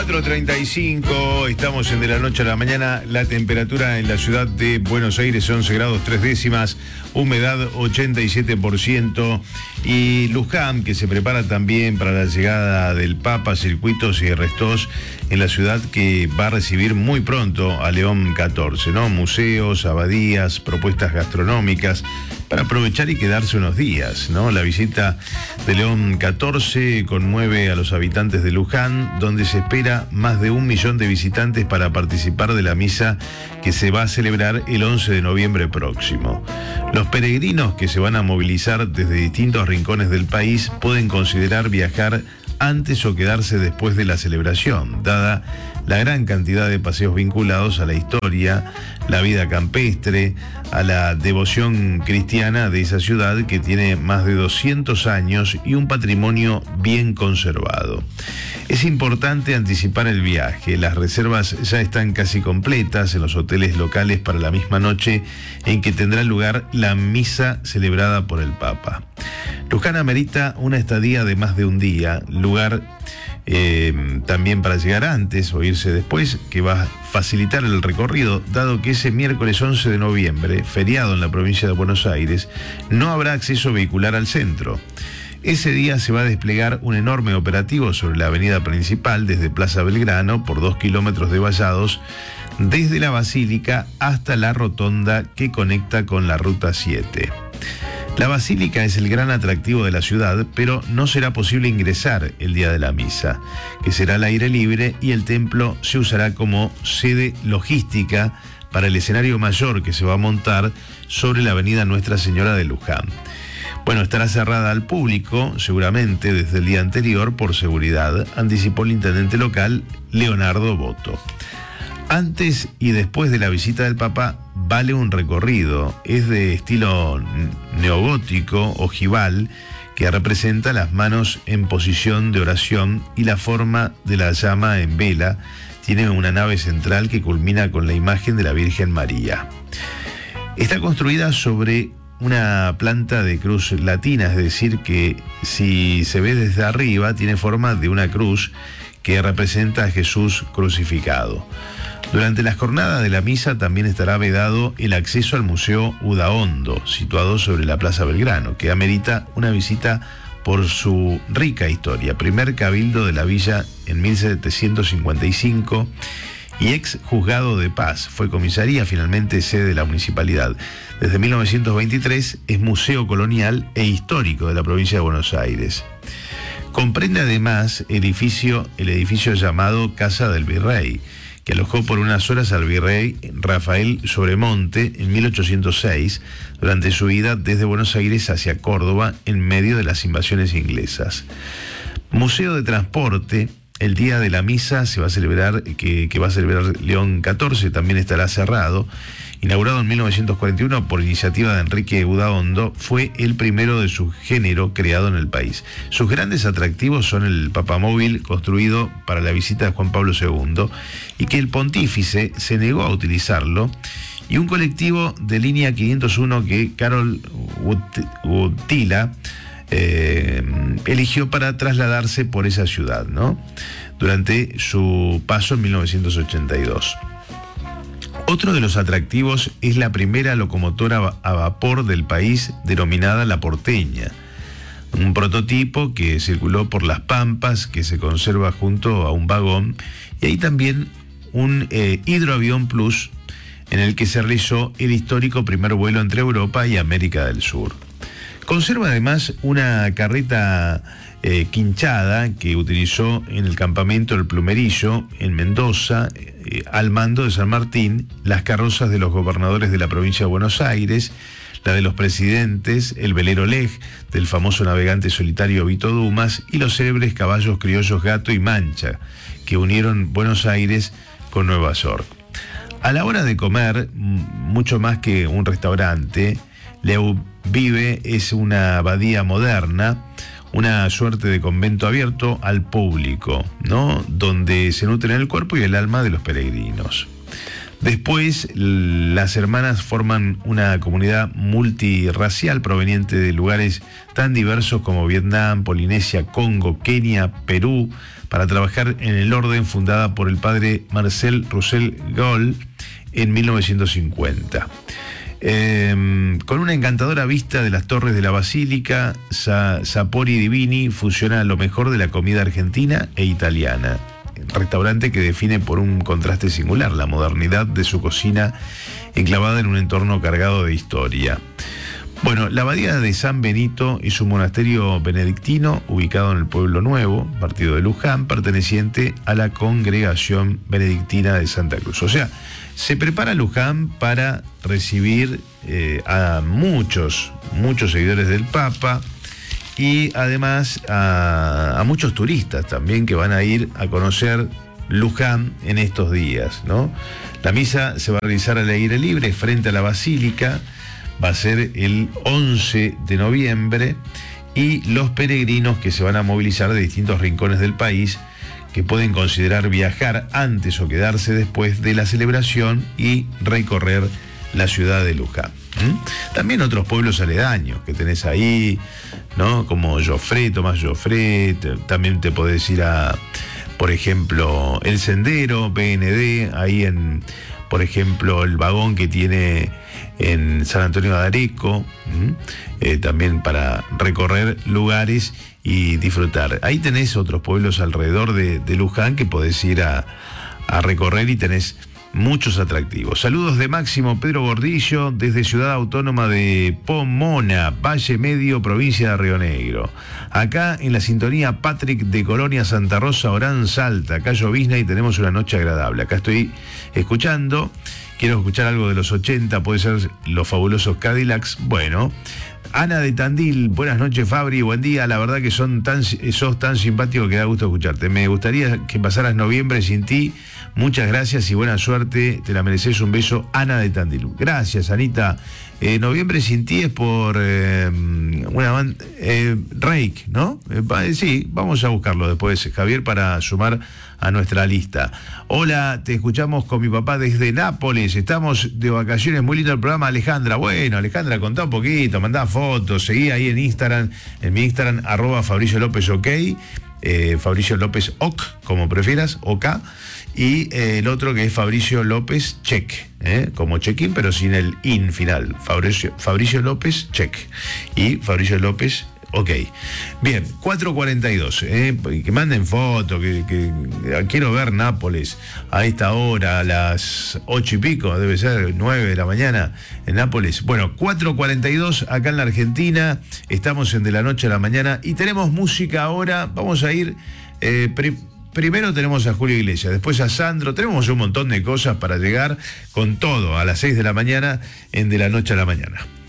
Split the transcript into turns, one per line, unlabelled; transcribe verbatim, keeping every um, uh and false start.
cuatro treinta y cinco, estamos en de la noche a la mañana. La temperatura en la ciudad de Buenos Aires, once grados tres décimas, humedad ochenta y siete por ciento. Y Luján, que se prepara también para la llegada del Papa, circuitos y restos en la ciudad que va a recibir muy pronto a León catorce, ¿no? Museos, abadías, propuestas gastronómicas para aprovechar y quedarse unos días, ¿no? La visita de León catorce conmueve a los habitantes de Luján, donde se espera más de un millón de visitantes para participar de la misa que se va a celebrar el once de noviembre próximo. Los peregrinos que se van a movilizar desde distintos rincones del país pueden considerar viajar antes o quedarse después de la celebración, dada la gran cantidad de paseos vinculados a la historia, la vida campestre, a la devoción cristiana de esa ciudad que tiene más de doscientos años y un patrimonio bien conservado. Es importante anticipar el viaje. Las reservas ya están casi completas en los hoteles locales para la misma noche en que tendrá lugar la misa celebrada por el Papa. Luján amerita una estadía de más de un día, lugar eh, también para llegar antes o irse después, que va a facilitar el recorrido, dado que ese miércoles once de noviembre, feriado en la provincia de Buenos Aires, no habrá acceso vehicular al centro. Ese día se va a desplegar un enorme operativo sobre la avenida principal desde Plaza Belgrano por dos kilómetros de vallados, desde la Basílica hasta la rotonda que conecta con la Ruta siete. La Basílica es el gran atractivo de la ciudad, pero no será posible ingresar el día de la misa, que será al aire libre, y el templo se usará como sede logística para el escenario mayor que se va a montar sobre la avenida Nuestra Señora de Luján. Bueno, estará cerrada al público, seguramente desde el día anterior, por seguridad, anticipó el intendente local, Leonardo Boto. Antes y después de la visita del Papa vale un recorrido. Es de estilo neogótico, ojival, que representa las manos en posición de oración y la forma de la llama en vela. Tiene una nave central que culmina con la imagen de la Virgen María. Está construida sobre una planta de cruz latina, es decir, que si se ve desde arriba tiene forma de una cruz que representa a Jesús crucificado. Durante las jornadas de la misa también estará vedado el acceso al Museo Udaondo, situado sobre la Plaza Belgrano, que amerita una visita por su rica historia. Primer cabildo de la villa en mil setecientos cincuenta y cinco y ex juzgado de paz. Fue comisaría, finalmente sede de la municipalidad. Desde mil novecientos veintitrés es museo colonial e histórico de la provincia de Buenos Aires. Comprende además edificio, el edificio llamado Casa del Virrey, que alojó por unas horas al virrey Rafael Sobremonte en mil ochocientos seis, durante su ida desde Buenos Aires hacia Córdoba en medio de las invasiones inglesas. Museo de Transporte, el día de la misa se va a celebrar, que, que va a celebrar León catorce, también estará cerrado. Inaugurado en mil novecientos cuarenta y uno por iniciativa de Enrique Udaondo, fue el primero de su género creado en el país. Sus grandes atractivos son el papamóvil construido para la visita de Juan Pablo segundo y que el pontífice se negó a utilizarlo, y un colectivo de línea quinientos uno que Carol Utila eh, eligió para trasladarse por esa ciudad, ¿no?, durante su paso en mil novecientos ochenta y dos. Otro de los atractivos es la primera locomotora a vapor del país, denominada La Porteña, un prototipo que circuló por las Pampas, que se conserva junto a un vagón, y hay también un eh, hidroavión plus en el que se realizó el histórico primer vuelo entre Europa y América del Sur. Conserva además una carreta eh, quinchada que utilizó en el campamento El Plumerillo, en Mendoza, eh, al mando de San Martín, las carrozas de los gobernadores de la provincia de Buenos Aires, la de los presidentes, el velero Lej, del famoso navegante solitario Vito Dumas, y los célebres caballos criollos Gato y Mancha, que unieron Buenos Aires con Nueva York. A la hora de comer, mucho más que un restaurante, Leu Vive es una abadía moderna, una suerte de convento abierto al público, ¿no?, donde se nutren el cuerpo y el alma de los peregrinos. Después, las hermanas forman una comunidad multirracial proveniente de lugares tan diversos como Vietnam, Polinesia, Congo, Kenia, Perú, para trabajar en el orden fundada por el padre Marcel Roussel Gaulle en mil novecientos cincuenta. Eh, con una encantadora vista de las torres de la Basílica, Sa- Sapori Divini fusiona lo mejor de la comida argentina e italiana. Restaurante que define por un contraste singular la modernidad de su cocina enclavada en un entorno cargado de historia. Bueno, la abadía de San Benito es un monasterio benedictino ubicado en el Pueblo Nuevo, partido de Luján, perteneciente a la congregación benedictina de Santa Cruz. O sea, se prepara Luján para recibir eh, a muchos, muchos seguidores del Papa y además a, a muchos turistas también que van a ir a conocer Luján en estos días, ¿no? La misa se va a realizar al aire libre frente a la Basílica, va a ser el once de noviembre y los peregrinos que se van a movilizar de distintos rincones del país que pueden considerar viajar antes o quedarse después de la celebración y recorrer la ciudad de Luján. ¿Mm? También otros pueblos aledaños que tenés ahí, ¿no? Como Joffre, Tomás Joffre, te, también te podés ir a, por ejemplo, El Sendero, B N D, ahí en, por ejemplo, el vagón que tiene en San Antonio de Areco, eh, también para recorrer lugares y disfrutar. Ahí tenés otros pueblos alrededor de, de Luján que podés ir a, a recorrer y tenés muchos atractivos. Saludos de Máximo Pedro Gordillo desde Ciudad Autónoma de Pomona, Valle Medio, provincia de Río Negro. Acá en la sintonía Patrick de Colonia Santa Rosa, Orán, Salta. Acá llovizna y tenemos una noche agradable. Acá estoy escuchando. Quiero escuchar algo de los ochenta, puede ser Los Fabulosos Cadillacs. Bueno, Ana de Tandil, buenas noches Fabri, buen día. La verdad que son tan, sos tan simpático que da gusto escucharte. Me gustaría que pasaras noviembre sin ti. Muchas gracias y buena suerte. Te la mereces. Un beso, Ana de Tandil. Gracias, Anita. Eh, noviembre sin ti es por eh, una banda, eh, Reik, ¿no? Eh, sí, vamos a buscarlo después, Javier, para sumar a nuestra lista. Hola, te escuchamos con mi papá desde Nápoles. Estamos de vacaciones, muy lindo el programa, Alejandra. Bueno, Alejandra, contá un poquito, mandá fotos, seguí ahí en Instagram, en mi Instagram, arroba Fabricio López OK, eh, Fabricio López OK, como prefieras, OK. Y eh, el otro que es Fabricio López Check, ¿eh? Como check-in, pero sin el in final. Fabricio, Fabricio López Check. Y Fabricio López OK. Bien, cuatro cuarenta y dos. ¿eh? Que manden fotos, que, que quiero ver Nápoles a esta hora, a las ocho y pico, debe ser nueve de la mañana en Nápoles. Bueno, cuatro cuarenta y dos acá en la Argentina. Estamos en De la Noche a la Mañana y tenemos música ahora. Vamos a ir... Eh, pre- Primero tenemos a Julio Iglesias, después a Sandro, tenemos un montón de cosas para llegar con todo a las seis de la mañana en De la Noche a la Mañana.